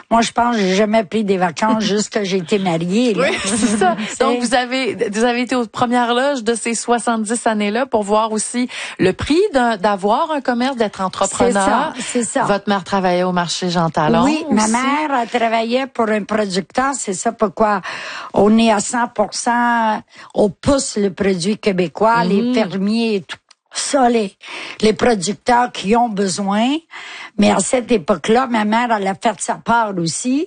Moi, je pense que j'ai jamais pris des vacances juste que j'ai été mariée. Là. Oui, c'est ça. Donc, vous avez été aux premières loges de ces 70 années-là pour voir aussi le prix d'avoir un commerce, d'être entrepreneur. C'est ça. Votre mère travaillait au marché Jean Talon. Oui, aussi. ma mère a travaillé pour un producteur. C'est ça pourquoi on est à 100%, on pousse le produit québécois, les fermiers et tout. Ça, les producteurs qui ont besoin. Mais à cette époque-là, ma mère, elle a fait sa part aussi.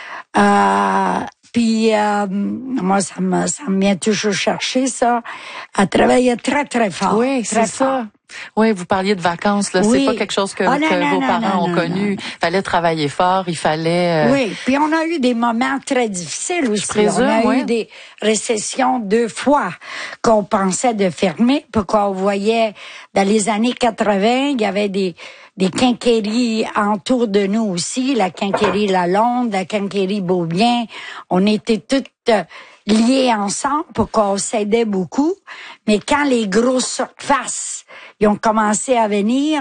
Puis moi, ça me vient toujours chercher, ça. Elle travaillait très, très fort. Oui, c'est ça. Oui, vous parliez de vacances, là. Oui. C'est pas quelque chose que vos parents ont connu. Il fallait travailler fort, il fallait... Oui, puis on a eu des moments très difficiles aussi. Je présume, on a eu des récessions 2 fois qu'on pensait de fermer, puis qu'on voyait dans les années 80, il y avait des quincailleries autour de nous aussi, la quincaillerie Lalonde, la quincaillerie Beaubien. On était toutes liés ensemble pour qu'on s'aidait beaucoup. Mais quand les grosses surfaces ils ont commencé à venir,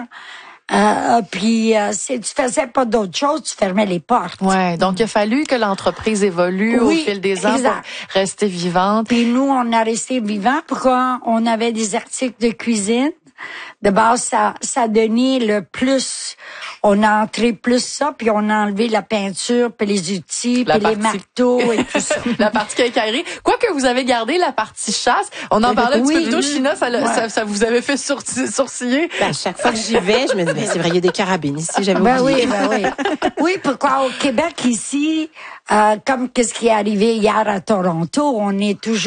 si tu faisais pas d'autre chose, tu fermais les portes. Ouais, donc il a fallu que l'entreprise évolue au fil des ans pour rester vivante. Puis nous, on a resté vivants pourquoi on avait des articles de cuisine. De base, ça donnait le plus. On a entré plus ça, puis on a enlevé la peinture, puis les outils, puis les marteaux et tout ça. La partie quincaillerie. Quoique vous avez gardé la partie chasse. On en parlait un petit peu plus tôt, China, ça vous avait fait sourciller. À chaque fois que j'y vais, je me dis, c'est vrai, il y a des carabines ici, j'avais oublié. Oui. Oui, pourquoi au Québec, ici, comme qu'est-ce qui est arrivé hier à Toronto, on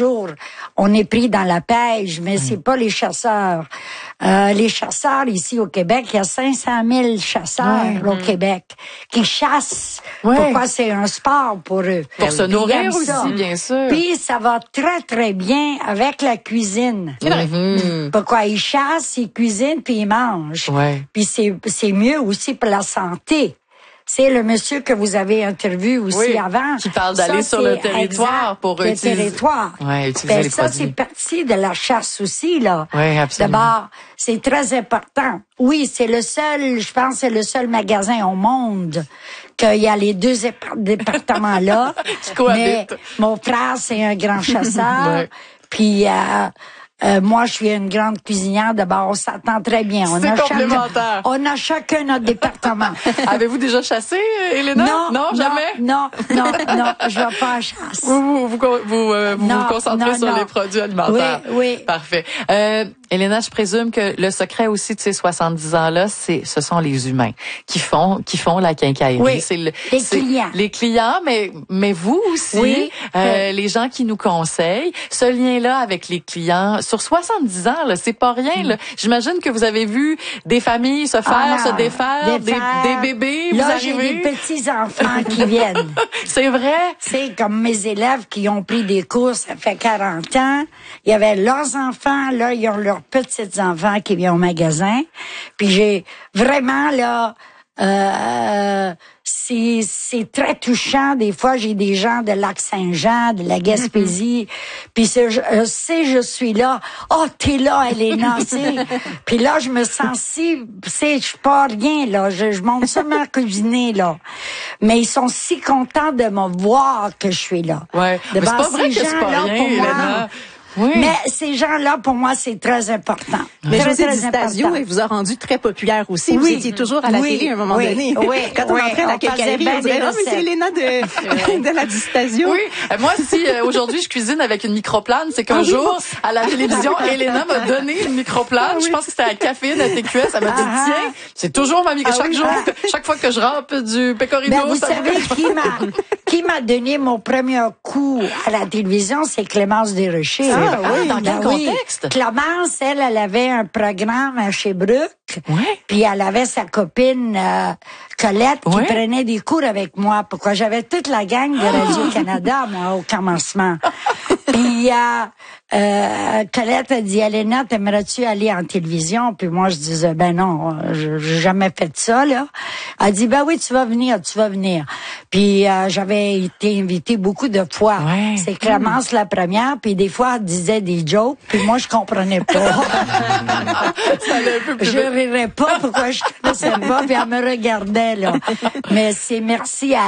est pris dans la pêche, mais c'est pas les chasseurs. Les chasseurs ici au Québec, il y a 500 000 chasseurs au Québec qui chassent. Pourquoi c'est un sport pour eux. Pour se nourrir aussi, bien sûr. Puis ça va très, très bien avec la cuisine. Pourquoi ils chassent, ils cuisinent, puis ils mangent. Puis c'est mieux aussi pour la santé. C'est le monsieur que vous avez interviewé aussi avant. Qui parle d'aller sur le territoire pour utiliser. Le territoire. Utiliser les ça, produits. c'est partie de la chasse aussi, là. Oui, absolument. D'abord, c'est très important. Oui, c'est le seul magasin au monde qu'il y a les 2 départements-là. Mais mon frère, c'est un grand chasseur. Puis, moi, je suis une grande cuisinière. D'abord, on s'entend très bien. C'est complémentaire. On a chacun notre département. Avez-vous déjà chassé, Elena? Non, jamais? Non, je vais pas à chasse. Vous vous concentrez sur les produits alimentaires. Oui. Parfait. Elena, je présume que le secret aussi de ces 70 ans-là, ce sont les humains qui font la quincaillerie. Oui, c'est les clients. Les clients, mais vous aussi, les gens qui nous conseillent. Ce lien-là avec les clients, sur 70 ans, là, c'est pas rien. Là. J'imagine que vous avez vu des familles se défaire, des bébés. Là, vous arrivez. j'ai des petits-enfants qui viennent. C'est vrai? C'est comme mes élèves qui ont pris des cours, ça fait 40 ans. Il y avait leurs enfants, là, ils ont leurs petits-enfants qui viennent au magasin. Puis j'ai vraiment, là, c'est très touchant. Des fois, j'ai des gens de Lac-Saint-Jean, de la Gaspésie. Puis je suis là. Oh, t'es là, Elena, Puis là, je me sens je suis pas rien, là. Je monte seulement à cuisiner, là. Mais ils sont si contents de me voir que je suis là. Ouais. Mais c'est pas vrai que c'est pas rien, Elena. Oui. Mais ces gens-là, pour moi, c'est très important. Mais José Di Stasio, il vous a rendu très populaire aussi. Vous étiez toujours à la télé à un moment donné. Quand on entrait à la quincaillerie, on dirait, mais c'est Elena de la Di Stasio. Oui. Moi, si aujourd'hui je cuisine avec une microplane, c'est qu'un jour, à la télévision, Elena m'a donné une microplane. Je pense que c'était à Caféine, à TQS. Elle m'a dit, tiens, c'est toujours ma microplane. Chaque fois que je rampe du pecorino. Ben, vous savez qui m'a donné mon premier coup à la télévision, c'est Clémence Desrochers. Dans quel contexte? Clémence, elle avait un programme à Sherbrooke. Puis elle avait sa copine Colette qui prenait des cours avec moi. Pourquoi j'avais toute la gang de Radio-Canada, moi, au commencement. Puis Colette a dit, Elena, t'aimerais-tu aller en télévision? Puis moi, je disais, ben non, j'ai jamais fait ça, là. Elle dit, ben oui, tu vas venir. Puis j'avais été invitée beaucoup de fois. C'est Clémence la première, puis des fois, elle disait des jokes, puis moi, je comprenais pas. Je rirais pas pourquoi je connaissais pas, puis elle me regardait, là. Mais c'est merci à